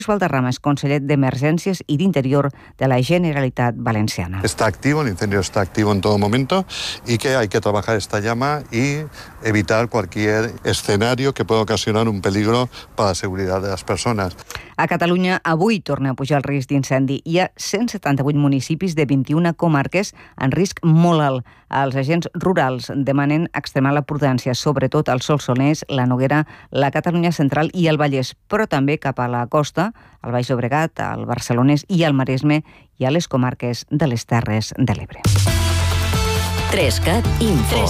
Valderrama es conseller d'Emergències y de Interior de la Generalitat Valenciana. Está activo, el incendio está activo en todo momento y que hay que trabajar esta llama y evitar cualquier escenario que pueda ocasionar un peligro para la seguridad de las personas. A Catalunya avui torna a pujar el risc d'incendi. Hi ha 178 municipis de 21 comarques en risc molt alt. Els agents rurals demanen extremar la prudència, sobretot al Solsonès, la Noguera, la Catalunya Central i el Vallès, però també cap a la costa, al Baix Llobregat, al Barcelonès i al Maresme i a les comarques de les Terres de l'Ebre. 3CAT Info.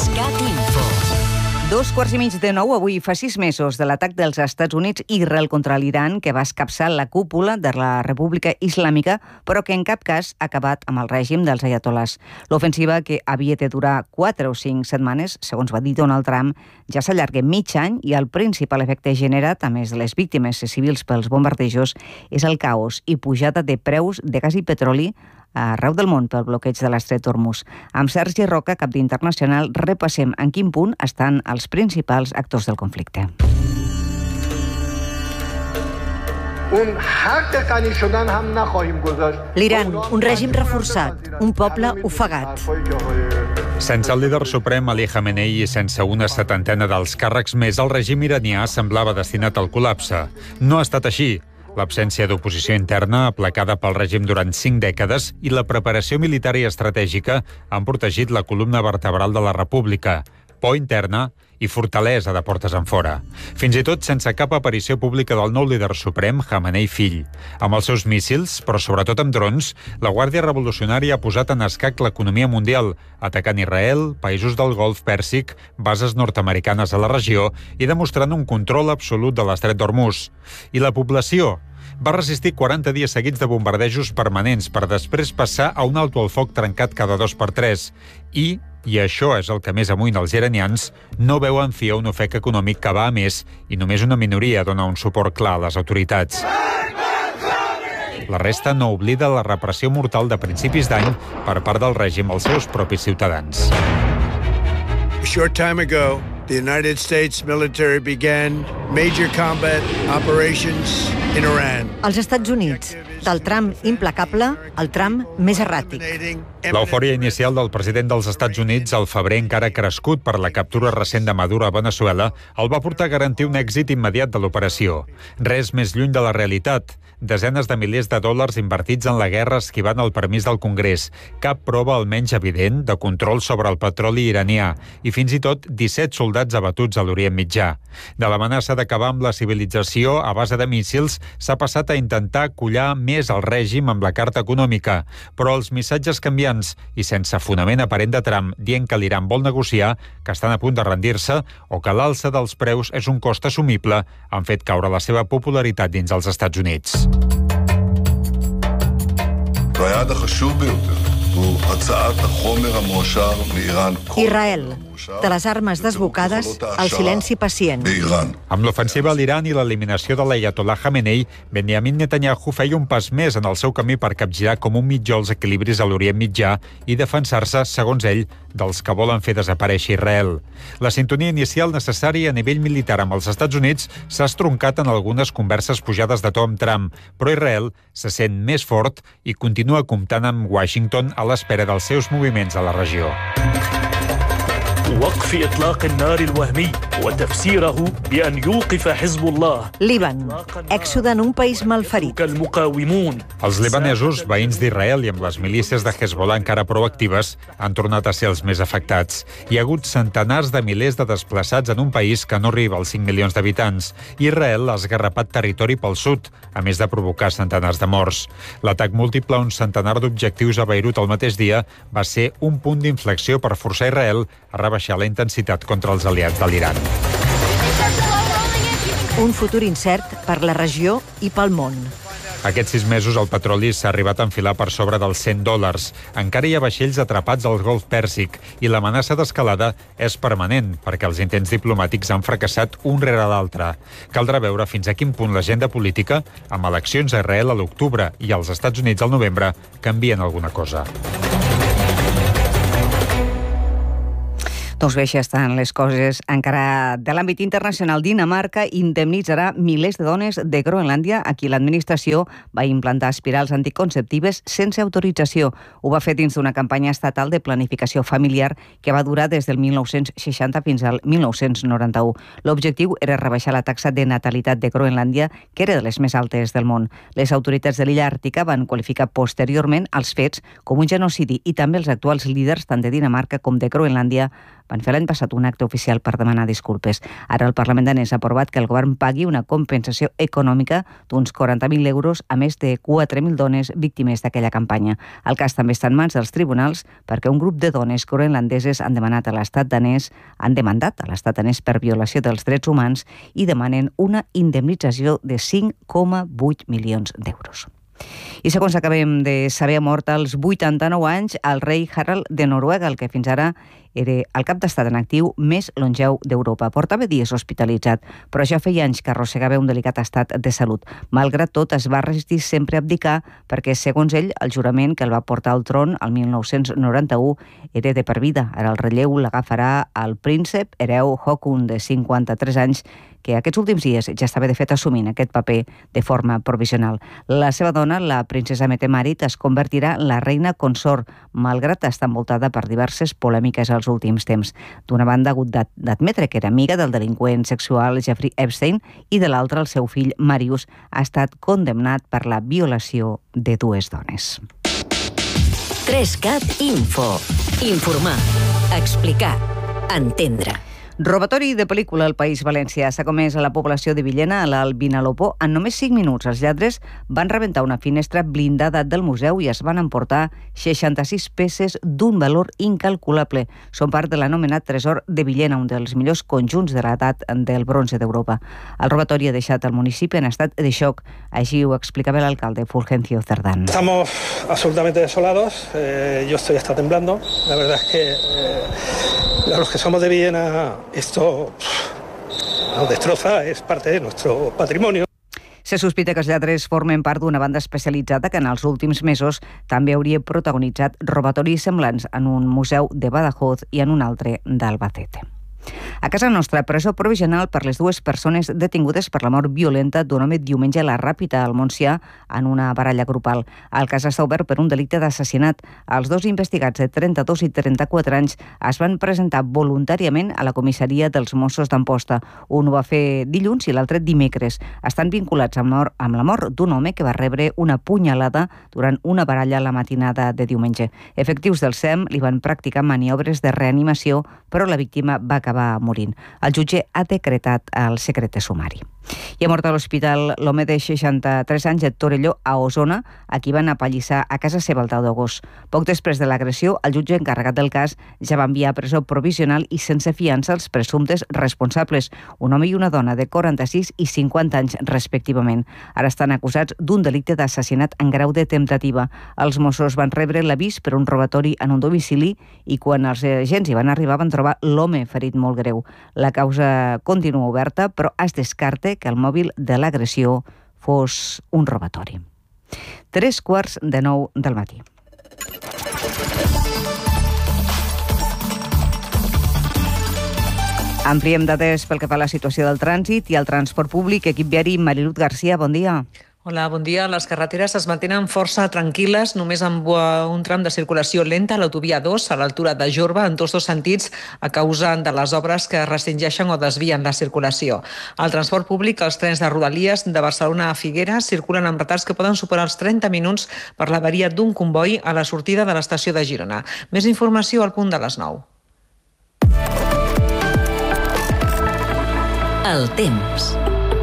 8:45 avui fa 6 mesos de l'atac dels Estats Units i Israel contra l'Iran, que va escapçar la cúpula de la República Islàmica, però que en cap cas ha acabat amb el règim dels ayatolás. L'ofensiva, que havia de durar 4 o 5 setmanes, segons va dir Donald Trump, ja s'allarga mig any i el principal efecte generat, a més de les víctimes civils pels bombardejos, és el caos i pujada de preus de gas i petroli arreu del món pel bloqueig de l'estret d'Hormuz. Amb Sergi Roca, cap d'Internacional, repassem en quin punt estan els principals actors del conflicte. L'Iran, un règim reforçat, un poble ofegat. Sense el líder suprem Ali Khamenei i sense una setantena dels càrrecs més, el règim iranià semblava destinat al col·lapse. No ha estat així. L'absència d'oposició interna, aplacada pel règim durant 5 dècades, i la preparació militar i estratègica han protegit la columna vertebral de la república, por interna i fortalesa de portes enfora. Fins i tot sense cap aparició pública del nou líder suprem, Khamenei fill. Amb els seus míssils, però sobretot amb drons, la Guàrdia Revolucionària ha posat en escac l'economia mundial, atacant Israel, països del Golf Pèrsic, bases nord-americanes a la regió i demostrant un control absolut de l'estret d'Hormuz. I la població va resistir 40 dies seguits de bombardejos permanents per després passar a un alto al foc trencat cada 2 per 3. I això és el que més amoïna els iranians, no veuen fi a un ofec econòmic que va a més i només una minoria dona un suport clar a les autoritats. La resta no oblida la repressió mortal de principis d'any per part del règim als seus propis ciutadans. A short time ago, the United States military began major combat operations in Iran. Els Estats Units, del Trump implacable al Trump més erràtic. L'eufòria inicial del president dels Estats Units al febrer, encara crescut per la captura recent de Maduro a Venezuela, el va portar a garantir un èxit immediat de l'operació. Res més lluny de la realitat. Desenes de milers de dòlars invertits en la guerra esquivant el permís del Congrés. Cap prova almenys evident de control sobre el petroli iranià i fins i tot 17 soldats abatuts a l'Orient Mitjà. De l'amenaça d'acabar amb la civilització a base de míssils s'ha passat a intentar collar més el règim amb la carta econòmica, però els missatges canviants i sense fonament aparent de Trump dient que l'Iran vol negociar, que estan a punt de rendir-se o que l'alça dels preus és un cost assumible han fet caure la seva popularitat dins els Estats Units. Israel, de les armes desbocades al silenci pacient. Amb l'ofensiva a l'Iran i l'eliminació de l'ayatollah Khamenei, Benjamin Netanyahu feia un pas més en el seu camí per capgirar com un mitjà els equilibris a l'Orient Mitjà i defensar-se, segons ell, dels que volen fer desaparèixer Israel. La sintonia inicial necessària a nivell militar amb els Estats Units s'ha estroncat en algunes converses pujades de to amb Trump, però Israel se sent més fort i continua comptant amb Washington a l'espera dels seus moviments a la regió. وقف إطلاق النار الوهمي وتفسيره بأن يوقف حزب الله. Líban, èxode en un país malferit. Els libanesos, veïns d'Israel i amb les milícies de Hezbollah encara prou actives, han tornat a ser els més afectats. Hi ha hagut centenars de milers de desplaçats en un país que no arriba als 5 milions d'habitants. Israel ha esgarrapat territori pel sud, a més de provocar centenars de morts. L'atac múltiple a un centenar d'objectius a Beirut el mateix dia va ser un punt d'inflexió per forçar Israel a rebaixar la intensitat contra els aliats de l'Iran. Un futur incert per la regió i pel món. Aquests 6 mesos el petroli s'ha arribat a enfilar per sobre dels $100. Encara hi ha vaixells atrapats al Golf Pèrsic i l'amenaça d'escalada és permanent perquè els intents diplomàtics han fracassat un rere l'altre. Caldrà veure fins a quin punt l'agenda política, amb eleccions a Israel a l'octubre i als Estats Units al novembre, canvien alguna cosa. Doncs bé, així estan les coses. Encara de l'àmbit internacional, Dinamarca indemnitzarà milers de dones de Groenlàndia a qui l'administració va implantar espirals anticonceptives sense autorització. Ho va fer dins d'una campanya estatal de planificació familiar que va durar des del 1960 fins al 1991. L'objectiu era rebaixar la taxa de natalitat de Groenlàndia, que era de les més altes del món. Les autoritats de l'illa àrtica van qualificar posteriorment els fets com un genocidi i també els actuals líders tant de Dinamarca com de Groenlàndia van fer l'any passat un acte oficial per demanar disculpes. Ara el Parlament danès ha aprovat que el govern pagui una compensació econòmica d'uns 40.000 euros a més de 4.000 dones víctimes d'aquella campanya. El cas també està en mans dels tribunals perquè un grup de dones groenlandeses han demandat a l'estat danès per violació dels drets humans i demanen una indemnització de 5,8 milions d'euros. I segons acabem de saber, ha mort als 89 anys el rei Harald de Noruega, el que fins ara era el cap d'estat en actiu més longeu d'Europa. Portava dies hospitalitzat, però ja feia anys que arrossegava un delicat estat de salut. Malgrat tot, es va resistir sempre a abdicar perquè, segons ell, el jurament que el va portar al tron el 1991 era de per vida. Ara el relleu l'agafarà el príncep hereu Håkon, de 53 anys, que aquests últims dies ja estava de fet assumint aquest paper de forma provisional. La seva dona, la princesa Mette-Marit, es convertirà en la reina consort, malgrat estar envoltada per diverses polèmiques als últims temps. D'una banda, ha hagut d'admetre que era amiga del delinqüent sexual Jeffrey Epstein i de l'altra, el seu fill Marius, ha estat condemnat per la violació de dues dones. 3CAT Info. Informar, explicar, entendre. Robatori de pel·lícula al País Valencià. S'ha comès a la població de Villena, a l'Alt Vinalopó. En només 5 minuts, els lladres van rebentar una finestra blindada del museu i es van emportar 66 peces d'un valor incalculable. Són part de l'anomenat Tresor de Villena, un dels millors conjunts de l'edat del bronze d'Europa. El robatori ha deixat el municipi en estat de xoc. Així ho explicava l'alcalde Fulgencio Cerdán. Estamos absolutamente desolados. Yo estoy hasta temblando. La verdad es que a los que somos de Villena esto nos destroza, es parte de nuestro patrimonio. Se sospita que els lladres formen part d'una banda especialitzada que en els últims mesos també hauria protagonitzat robatoris semblants en un museu de Badajoz i en un altre d'Albacete. A casa nostra, presó provisional per les dues persones detingudes per la mort violenta d'un home diumenge a la Ràpita, al Montsià, en una baralla grupal. El cas està obert per un delicte d'assassinat. Els dos investigats de 32 i 34 anys es van presentar voluntàriament a la comissaria dels Mossos d'Amposta. Un ho va fer dilluns i l'altre dimecres. Estan vinculats amb la mort d'un home que va rebre una punyalada durant una baralla la matinada de diumenge. Efectius del SEM li van practicar maniobres de reanimació, però la víctima va acabar morint. El jutge ha decretat el secret de sumari. I ha mort a l'hospital l'home de 63 anys de Torelló, a Osona, a qui van apallissar a casa seva el 10 d'agost. Poc després de l'agressió, el jutge encarregat del cas ja va enviar a presó provisional i sense fiança els presumptes responsables, un home i una dona de 46 i 50 anys respectivament. Ara estan acusats d'un delicte d'assassinat en grau de temptativa. Els Mossos van rebre l'avís per un robatori en un domicili i quan els agents hi van arribar van trobar l'home ferit molt greu. La causa continua oberta, però es descarta que el mòbil de l'agressió fos un robatori. 8:45 del matí. Ampliem dades pel que fa a la situació del trànsit i el transport públic. Equip viari, Marilut Garcia, bon dia. Hola, bon dia. Les carreteres es mantenen força tranquil·les, només amb un tram de circulació lenta a l'autovia 2, a l'altura de Jorba, en tots dos sentits, a causa de les obres que restringeixen o desvien la circulació. Al transport públic, els trens de Rodalies de Barcelona a Figueres circulen amb retards que poden superar els 30 minuts per l'avaria d'un comboi a la sortida de l'estació de Girona. Més informació al punt de les 9. El temps.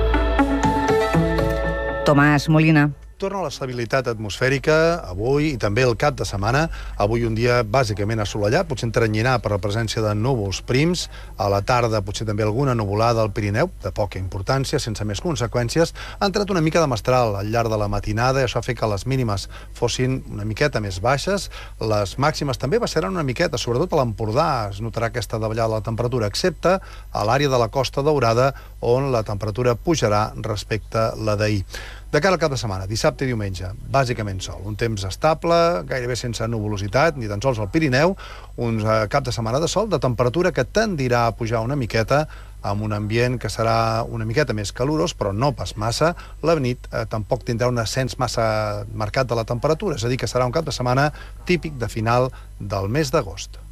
Tomàs Molina. Torna a l'estabilitat atmosfèrica avui i també el cap de setmana. Avui un dia bàsicament assolellat, potser entrenyirà per la presència de núvols prims. A la tarda potser també alguna nuvolada al Pirineu, de poca importància, sense més conseqüències. Ha entrat una mica de mestral al llarg de la matinada i això ha fet que les mínimes fossin una miqueta més baixes. Les màximes també baixaran una miqueta, sobretot a l'Empordà. Es notarà aquesta davallada de la temperatura, excepte a l'àrea de la Costa Daurada, on la temperatura pujarà respecte a la d'ahir. De cara al cap de setmana, dissabte i diumenge, bàsicament sol. Un temps estable, gairebé sense nuvolositat, ni tan sols al Pirineu, un cap de setmana de sol, de temperatura que tendirà a pujar una miqueta, amb un ambient que serà una miqueta més calorós, però no pas massa. La nit tampoc tindrà un ascens massa marcat de la temperatura, és a dir, que serà un cap de setmana típic de final del mes d'agost.